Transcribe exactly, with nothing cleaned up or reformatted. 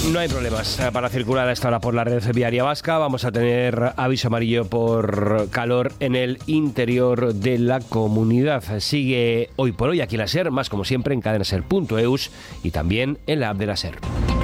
No hay problemas para circular a esta hora por la red viaria vasca. Vamos a tener aviso amarillo por calor en el interior de la comunidad. Sigue hoy por hoy aquí en la SER, más como siempre en cadena ser punto eus y también en la app de la SER.